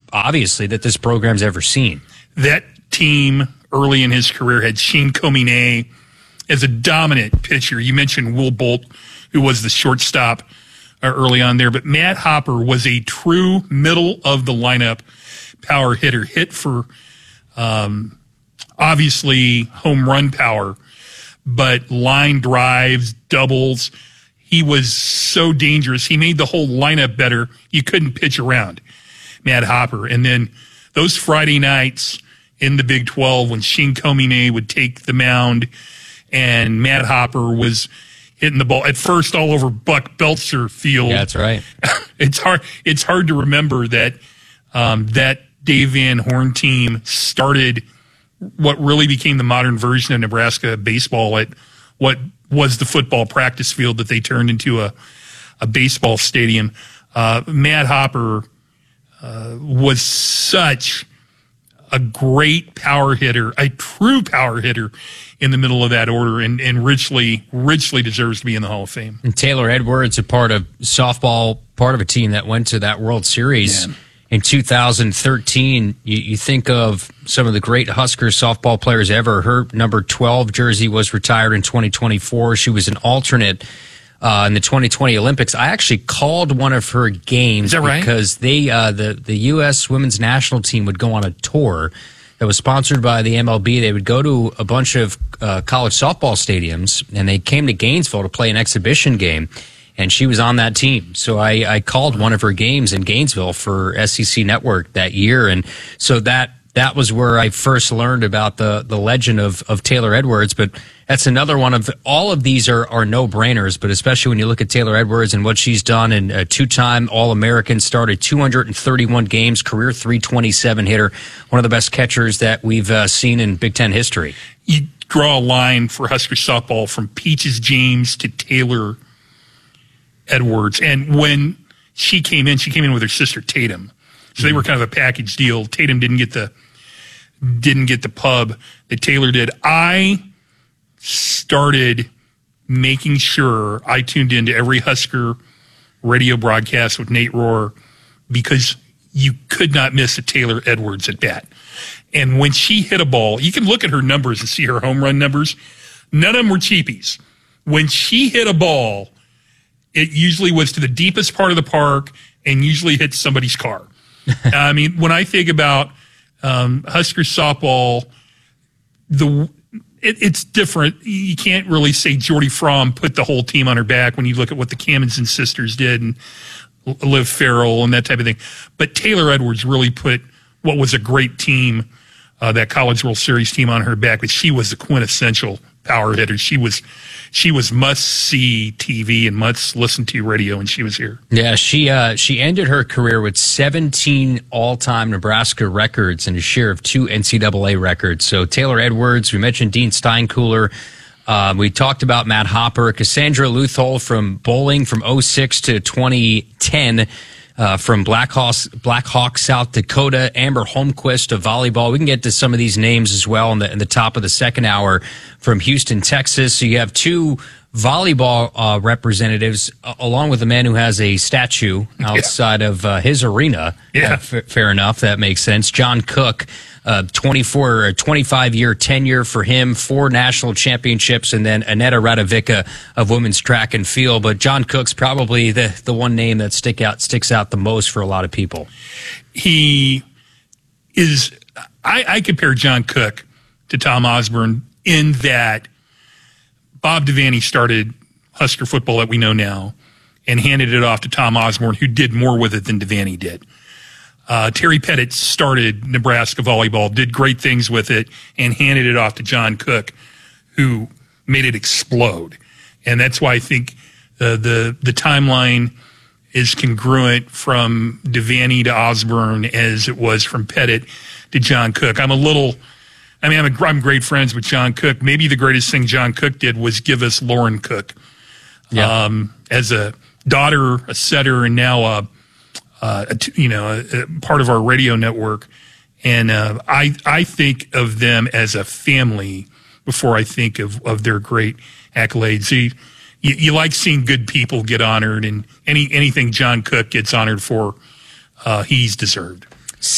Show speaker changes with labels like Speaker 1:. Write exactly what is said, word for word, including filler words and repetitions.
Speaker 1: obviously, that this program's ever seen.
Speaker 2: That team early in his career had Shane Comine as a dominant pitcher. You mentioned Will Bolt, who was the shortstop uh, early on there, but Matt Hopper was a true middle of the lineup power hitter, hit for um, obviously home run power, but line drives, doubles. He was so dangerous. He made the whole lineup better. You couldn't pitch around Matt Hopper. And then those Friday nights in the Big twelve when Shane Comine would take the mound and Matt Hopper was hitting the ball at first all over Buck Belcher Field.
Speaker 1: Yeah, that's right.
Speaker 2: It's hard. It's hard to remember that um, that Dave Van Horn team started what really became the modern version of Nebraska baseball at what was the football practice field that they turned into a, a baseball stadium. Uh, Matt Hopper uh, was such a great power hitter, a true power hitter in the middle of that order, and, and richly, richly deserves to be in the Hall of Fame.
Speaker 1: And Taylor Edwards, a part of softball, part of a team that went to that World Series Man. in two thousand thirteen. You, you think of some of the great Husker softball players ever. Her number twelve jersey was retired in twenty twenty-four. She was an alternate uh, in the twenty twenty Olympics. I actually called one of her games.
Speaker 2: Is that right?
Speaker 1: Because they, uh, the, the U S women's national team would go on a tour that was sponsored by the M L B. They would go to a bunch of uh, college softball stadiums, and they came to Gainesville to play an exhibition game, and she was on that team. So I, I called one of her games in Gainesville for S E C Network that year, and so that that was where I first learned about the the legend of of Taylor Edwards. But that's another one of all of these are are no brainers. But especially when you look at Taylor Edwards and what she's done, and a two time All American, started two hundred thirty-one games, career three twenty-seven hitter, one of the best catchers that we've uh, seen in Big Ten history.
Speaker 2: You draw a line for Husker softball from Peaches James to Taylor Edwards, and when she came in, she came in with her sister Tatum, so they were kind of a package deal. Tatum didn't get the didn't get the pub that Taylor did. I started making sure I tuned into every Husker radio broadcast with Nate Rohr because you could not miss a Taylor Edwards at bat. And when she hit a ball, you can look at her numbers and see her home run numbers. None of them were cheapies. When she hit a ball, it usually was to the deepest part of the park and usually hit somebody's car. I mean, when I think about um, Husker softball, the it, it's different. You can't really say Jordy Fromm put the whole team on her back when you look at what the Camenzind sisters did and Liv Farrell and that type of thing. But Taylor Edwards really put what was a great team, uh, that College World Series team, on her back. But she was the quintessential power hitter. She was she was must-see T V and must-listen-to radio when she was here.
Speaker 1: Yeah, she uh, she ended her career with seventeen all-time Nebraska records and a share of two N C double A records. So Taylor Edwards, we mentioned Dean Steinkuhler. Uh, we talked about Matt Hopper, Cassandra Luthol from bowling from oh six to twenty ten. Uh, from Black Hawk, Black Hawk, South Dakota, Amber Holmquist of volleyball. We can get to some of these names as well in the, in the top of the second hour, from Houston, Texas. So you have two volleyball uh, representatives, uh, along with a man who has a statue outside yeah. of uh, his arena.
Speaker 2: Yeah.
Speaker 1: Uh, f- fair enough. That makes sense. John Cook, uh, twenty-four or twenty-five year tenure for him, four national championships, and then Aneta Radovica of women's track and field. But John Cook's probably the, the one name that stick out sticks out the most for a lot of people.
Speaker 2: He is, I, I compare John Cook to Tom Osborne in that Bob Devaney started Husker football that we know now and handed it off to Tom Osborne, who did more with it than Devaney did. Uh, Terry Pettit started Nebraska volleyball, did great things with it, and handed it off to John Cook, who made it explode. And that's why I think uh, the the timeline is congruent from Devaney to Osborne as it was from Pettit to John Cook. I'm a little... I mean, I'm, a, I'm great friends with John Cook. Maybe the greatest thing John Cook did was give us Lauren Cook
Speaker 1: yeah.
Speaker 2: um, as a daughter, a setter, and now a, uh, a you know a, a part of our radio network. And uh, I I think of them as a family before I think of, of their great accolades. You, you, you like seeing good people get honored, and any anything John Cook gets honored for, uh, he's deserved.